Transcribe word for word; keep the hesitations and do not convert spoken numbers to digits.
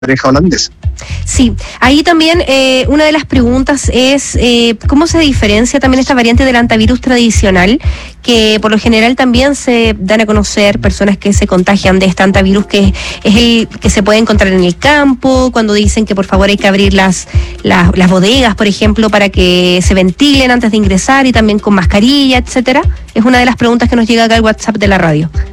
oreja holandesa. Sí, ahí también eh, una de las preguntas es eh, cómo se diferencia también esta variante del antivirus tradicional, que por lo general también se dan a conocer personas que se contagian de este antivirus, que es el que se puede encontrar en el campo, cuando dicen que por favor hay que abrir las, las, las bodegas, por ejemplo, para que se ventilen antes de ingresar y también con mascarilla, etcétera. Es una de las preguntas que nos llega acá al WhatsApp de la radio.